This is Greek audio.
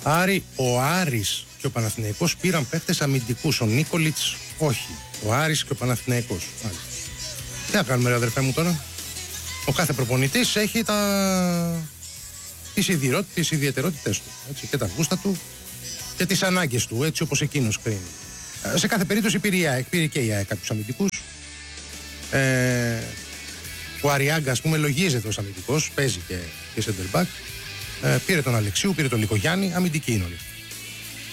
Άρη, ο Άρης και ο Παναθηναϊκός πήραν παίχτες αμυντικούς. Ο Νίκολιτς όχι. Ο Άρης και ο Παναθηναϊκός. Τι να κάνουμε, ρε αδερφέ μου, τώρα? Ο κάθε προπονητής έχει τις ιδιαιτερότητες του, έτσι, και τα γούστα του και τις ανάγκες του, έτσι όπως εκείνος κρίνει. Σε κάθε περίπτωση πήρε και η ΑΕΚ κάποιους αμυντικούς. Ο Αριάγκα, ας πούμε, λογίζεται ως αμυντικός, παίζει και center back. Πήρε τον Αλεξίου, πήρε τον Νικογιάννη, αμυντική είναι όλοι.